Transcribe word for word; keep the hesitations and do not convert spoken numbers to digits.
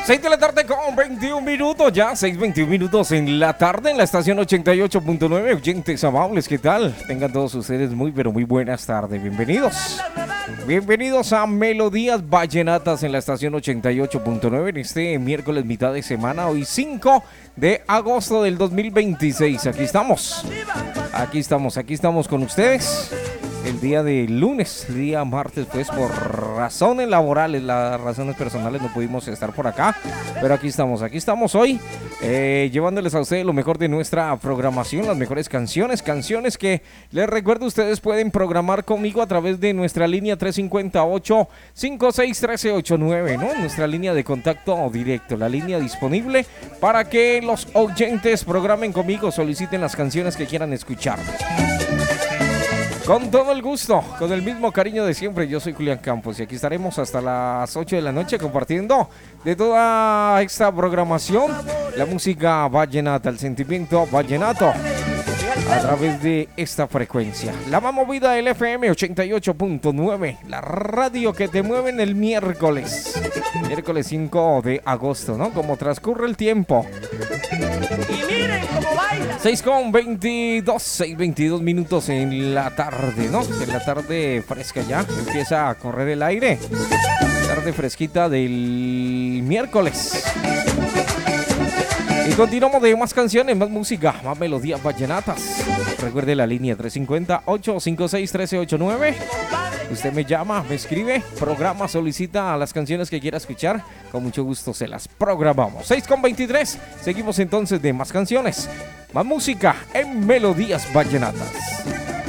seis de la tarde con veintiún minutos, ya seis veintiún minutos en la tarde en la estación ochenta y ocho punto nueve. Oyentes amables, ¿qué tal? Tengan todos ustedes muy pero muy buenas tardes, bienvenidos. Bienvenidos a Melodías Vallenatas en la estación ochenta y ocho punto nueve en este miércoles mitad de semana, hoy cinco de agosto del dos mil veintiséis. Aquí estamos, aquí estamos, aquí estamos con ustedes. El día de lunes, el día martes, pues por razones laborales, las razones personales no pudimos estar por acá, pero aquí estamos, aquí estamos hoy, eh, llevándoles a ustedes lo mejor de nuestra programación, las mejores canciones, canciones que les recuerdo ustedes pueden programar conmigo a través de nuestra línea tres cinco ocho, cinco seis uno tres ocho nueve, ¿no? Nuestra línea de contacto directo, la línea disponible para que los oyentes programen conmigo, soliciten las canciones que quieran escuchar. Con todo el gusto, con el mismo cariño de siempre, yo soy Julián Campos y aquí estaremos hasta las ocho de la noche compartiendo de toda esta programación la música vallenata, el sentimiento vallenato a través de esta frecuencia. La más movida del F M ochenta y ocho punto nueve, la radio que te mueve en el miércoles, miércoles cinco de agosto, ¿no? Como transcurre el tiempo. Y miren cómo baila. seis con veintidós, seis veintidós minutos en la tarde, ¿no? En la tarde fresca ya, empieza a correr el aire. Tarde fresquita del miércoles. Y continuamos de más canciones, más música, más melodías vallenatas. Recuerde la línea tres cinco ocho, cinco seis uno tres ocho nueve. Usted me llama, me escribe, programa, solicita las canciones que quiera escuchar. Con mucho gusto se las programamos. seis con veintitrés, seguimos entonces de más canciones, más música en Melodías Vallenatas.